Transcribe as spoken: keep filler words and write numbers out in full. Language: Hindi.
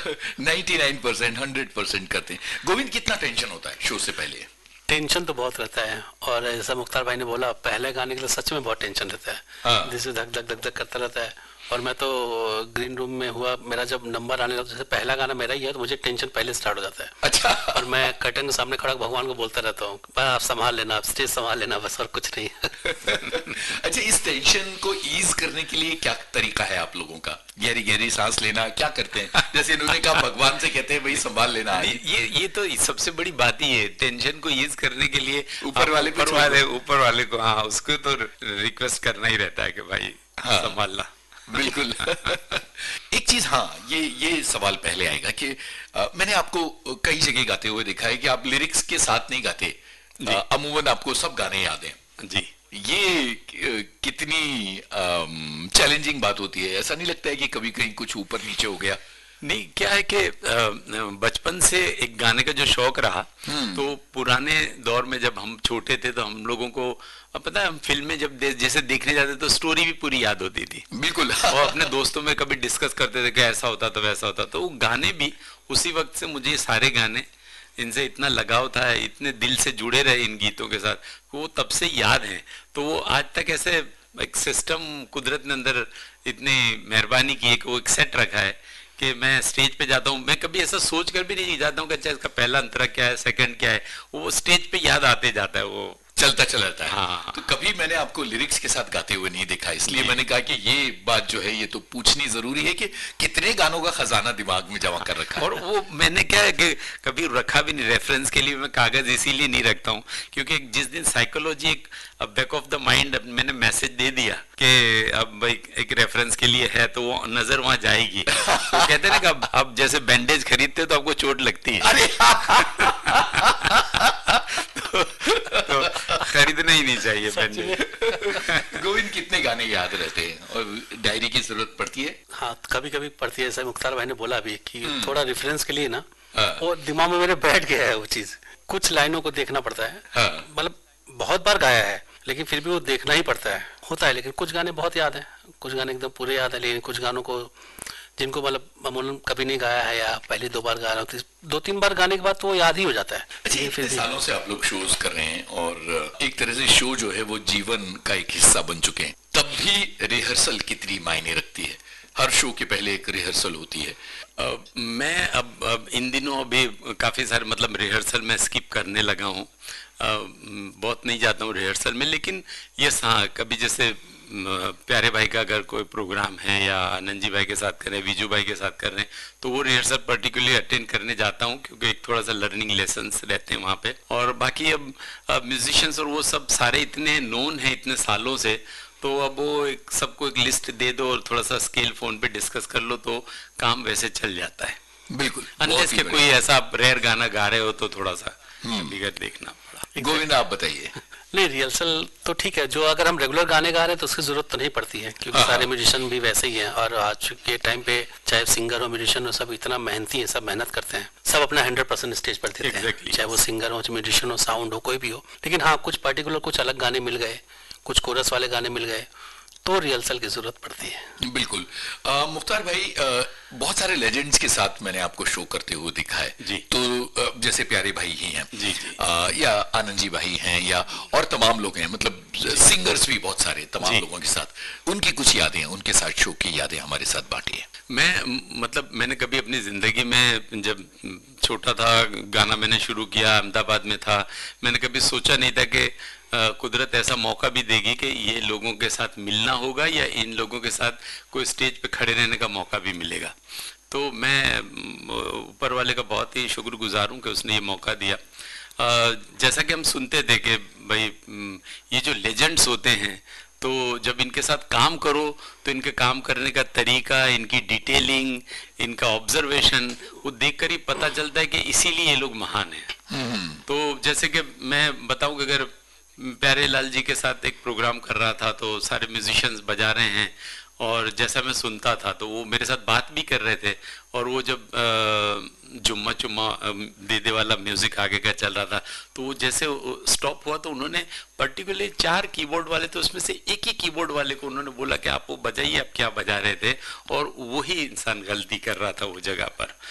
निन्यानवे परसेंट हंड्रेड परसेंट करते हैं। गोविंद, कितना टेंशन होता है शो से पहले? टेंशन तो बहुत रहता है, और जैसा मुख्तार भाई ने बोला, पहले गाने के लिए सच में बहुत टेंशन रहता है। हाँ। दिल से धक धक धक धक करता रहता है। और मैं तो ग्रीन रूम में हुआ, मेरा जब नंबर आने लगा, जैसे पहला गाना मेरा ही है तो मुझे टेंशन पहले स्टार्ट हो जाता है। अच्छा। और मैं कर्टन के सामने खड़ा भगवान को बोलता रहता हूँ, बस आप संभाल लेना, आप स्टेज संभाल लेना, बस और कुछ नहीं। अच्छा, इस टेंशन को ईज करने के लिए क्या तरीका है आप लोगों का? गहरी गहरी सांस लेना, क्या करते हैं? जैसे इन्होंने कहा भगवान से कहते हैं भाई संभाल लेना है। ये ये तो सबसे बड़ी बात ही है, टेंशन को ईज करने के लिए ऊपर वाले ऊपर वाले ऊपर वाले को, हाँ, उसको तो रिक्वेस्ट करना ही रहता है कि भाई हाँ, संभालना। बिल्कुल। एक चीज, हाँ, ये ये सवाल पहले आएगा कि आ, मैंने आपको कई जगह गाते हुए देखा है कि आप लिरिक्स के साथ नहीं गाते, अमूमन आपको सब गाने याद हैं जी। ये कितनी चैलेंजिंग बात होती है? ऐसा नहीं लगता है कि कभी कहीं कुछ ऊपर नीचे हो गया? नहीं, क्या है कि बचपन से एक गाने का जो शौक रहा, तो पुराने दौर में जब हम छोटे थे तो हम लोगों को पता है, हम फिल्में जब दे, जैसे देखने जाते तो स्टोरी भी पूरी याद होती थी। बिल्कुल। और अपने दोस्तों में कभी डिस्कस करते थे कि ऐसा होता तो वैसा होता। तो वो गाने भी उसी वक्त से, मुझे सारे गाने, इनसे इतना लगाव था, इतने दिल से जुड़े रहे इन गीतों के साथ, वो तब से याद है। तो वो आज तक ऐसे एक सिस्टम कुदरत ने अंदर इतनी मेहरबानी की है कि वो एक सेट रखा है कि मैं स्टेज पे जाता हूँ, मैं कभी ऐसा सोच कर भी नहीं जाता हूँ कि अच्छा इसका पहला अंतरा क्या है, सेकंड क्या है, वो स्टेज पे याद आते जाता है, वो चलता चला जाता है। हाँ। तो कभी मैंने आपको लिरिक्स के साथ गाते हुए नहीं देखा, इसलिए मैंने कहा कि ये बात जो है ये तो पूछनी जरूरी है कि कितने गानों का खजाना दिमाग में जमा कर रखा है। और वो मैंने क्या है कि कभी रखा भी नहीं, रेफरेंस के लिए मैं कागज इसीलिए नहीं रखता हूँ, क्योंकि जिस दिन साइकोलॉजी एक बैक ऑफ द माइंड मैंने मैसेज दे दिया कि अब भाई एक रेफरेंस के लिए है, तो वो नजर वहां जाएगी। तो कहते हैं ना कि अब अब जैसे बैंडेज खरीदते तो आपको चोट लगती है। अरे तो, तो खरीदना ही नहीं चाहिए बैंडेज। गोविंद, कितने गाने याद रहते हैं और डायरी की जरूरत पड़ती है? हाँ, कभी कभी पड़ती है। जैसे मुख्तार भाई ने बोला अभी कि थोड़ा रेफरेंस के लिए ना, वो दिमाग में मेरे बैठ गया है वो चीज, कुछ लाइनों को देखना पड़ता है। मतलब बहुत बार गाया है लेकिन फिर भी वो देखना ही पड़ता है, होता है। लेकिन कुछ गाने बहुत याद है, कुछ गाने एकदम पूरे याद है, लेकिन कुछ गानों को जिनको मतलब मामूलन कभी नहीं गाया है या पहले दो बार गा रहा हूँ, दो तीन बार गाने के बाद तो वो याद ही हो जाता है। अच्छा, फिर सालों से आप लोग शोज कर रहे हैं और एक तरह से शो जो है वो जीवन का एक हिस्सा बन चुके हैं, तब भी रिहर्सल कितनी मायने रखती है? हर शो के पहले एक रिहर्सल होती है। आ, मैं अब अब इन दिनों अभी काफी सारे मतलब रिहर्सल में स्किप करने लगा हूँ, बहुत नहीं जाता हूँ रिहर्सल में। लेकिन यस, हाँ, कभी जैसे प्यारे भाई का अगर कोई प्रोग्राम है या आनंद जी भाई के साथ कर रहे हैं, विजू भाई के साथ कर रहे हैं, तो वो रिहर्सल पर्टिकुलरली अटेंड करने जाता हूँ, क्योंकि एक थोड़ा सा लर्निंग लेसन्स रहते हैं वहाँ पे। और बाकी अब, अब म्यूजिशियंस और वो सब सारे इतने नोन हैं इतने सालों से, तो अब वो एक सबको एक लिस्ट दे दो और थोड़ा सा स्केल फोन पे डिस्कस कर लो तो काम वैसे चल जाता है। बिल्कुल, अनलेस के कोई ऐसा रेयर गाना गा रहे हो तो थोड़ा सा बिगड़ देखना पड़ा। गोविंद, आप बताइए। नहीं, रिहर्सल तो ठीक है, जो अगर हम रेगुलर गाने गा रहे हैं तो उसकी जरूरत तो नहीं पड़ती है, क्योंकि सारे म्यूजिशियन भी वैसे ही हैं। और आज के टाइम पे चाहे सिंगर हो, म्यूजिशियन हो, सब इतना मेहनती है, सब मेहनत करते हैं, सब अपना हंड्रेड परसेंट स्टेज पर देते हैं, चाहे वो सिंगर हो, म्यूजिशियन हो, साउंड हो, कोई भी हो। लेकिन हाँ, कुछ पर्टिकुलर कुछ अलग गाने मिल गए, कुछ कोरस वाले गाने मिल गए, तो रिहर्सल की जरूरत पड़ती है। बिल्कुल। आ, मुख्तार भाई, आ, बहुत सारे लेजेंड्स के साथ मैंने आपको शो करते हुए दिखा है जी। तो आ, जैसे प्यारे भाई ही हैं जी, जी। आ, या आनंद जी भाई हैं, या और तमाम लोग हैं, मतलब सिंगर्स भी बहुत सारे तमाम लोगों के साथ, उनकी कुछ यादें, उनके साथ शो की यादें हमारे साथ बांटिए। मैं मतलब मैंने कभी अपनी जिंदगी में, जब छोटा था, गाना मैंने शुरू किया, अहमदाबाद में था, मैंने कभी सोचा नहीं था कि कुदरत ऐसा मौका भी देगी कि ये लोगों के साथ मिलना होगा या इन लोगों के साथ कोई स्टेज पे खड़े रहने का मौका भी मिलेगा। तो मैं ऊपर वाले का बहुत ही शुक्रगुजार हूँ कि उसने ये मौका दिया। जैसा कि हम सुनते थे कि भाई ये जो लेजेंड्स होते हैं, तो जब इनके साथ काम करो तो इनके काम करने का तरीका, इनकी डिटेलिंग, इनका ऑब्जर्वेशन, वो देखकर ही पता चलता है कि इसीलिए ये लोग महान हैं। तो जैसे कि मैं बताऊं कि अगर प्यारे लाल जी के साथ एक प्रोग्राम कर रहा था तो सारे म्यूजिशियंस बजा रहे हैं, और जैसा मैं सुनता था तो वो मेरे साथ बात भी कर रहे थे, और वो जब जुम्मा चुम्मा दे दे वाला म्यूजिक आगे का चल रहा था, तो वो जैसे स्टॉप हुआ तो उन्होंने पर्टिकुलरली चार कीबोर्ड वाले थे, उसमें से एक ही कीबोर्ड वाले को उन्होंने बोला कि आप वो बजाइए, आप क्या बजा रहे थे, और वही इंसान गलती कर रहा था वो जगह पर।